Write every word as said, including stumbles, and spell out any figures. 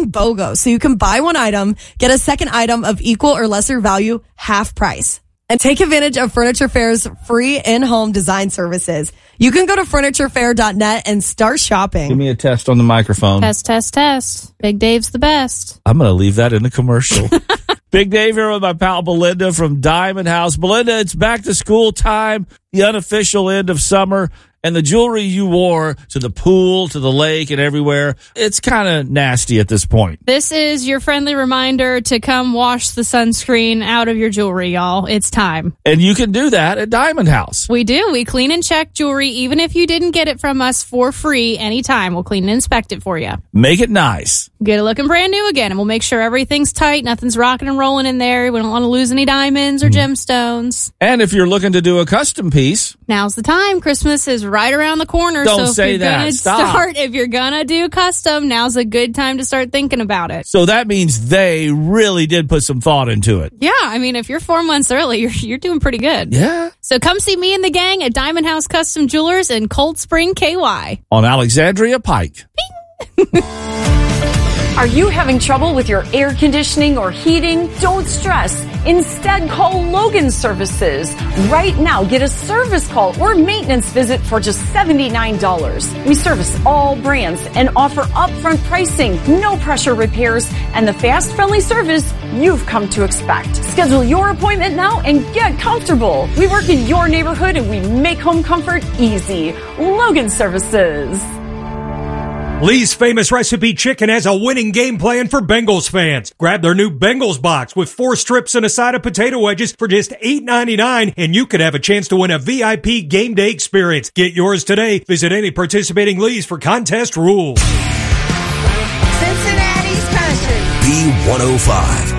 going BOGO, so you can buy one item, get a second item of equal or lesser value, half price. And take advantage of Furniture Fair's free in-home design services. You can go to furniture fair dot net and start shopping. Give me a test on the microphone. Test, test, test. Big Dave's the best. I'm going to leave that in the commercial. Big Dave here with my pal Belinda from Diamond House. Belinda, it's back to school time, the unofficial end of summer. And the jewelry you wore to the pool, to the lake, and everywhere, it's kind of nasty at this point. This is your friendly reminder to come wash the sunscreen out of your jewelry, y'all. It's time. And you can do that at Diamond House. We do. We clean and check jewelry, even if you didn't get it from us for free anytime. We'll clean and inspect it for you. Make it nice. Get it looking brand new again, and we'll make sure everything's tight, nothing's rocking and rolling in there. We don't want to lose any diamonds or mm. gemstones. And if you're looking to do a custom piece, now's the time. Christmas is right around the corner. Don't so if say you're that. Gonna Stop. Start, if you're gonna do custom, now's a good time to start thinking about it. So that means they really did put some thought into it. Yeah, I mean, if you're four months early, you're you're doing pretty good. Yeah. So come see me and the gang at Diamond House Custom Jewelers in Cold Spring, K Y. On Alexandria Pike. Are you having trouble with your air conditioning or heating? Don't stress. Instead, call Logan Services. Right now, get a service call or maintenance visit for just seventy-nine dollars. We service all brands and offer upfront pricing, no pressure repairs, and the fast, friendly service you've come to expect. Schedule your appointment now and get comfortable. We work in your neighborhood and we make home comfort easy. Logan Services. Lee's Famous Recipe Chicken has a winning game plan for Bengals fans. Grab their new Bengals box with four strips and a side of potato wedges for just eight ninety-nine, and you could have a chance to win a V I P game day experience. Get yours today. Visit any participating Lee's for contest rules. Cincinnati's country. B one oh five.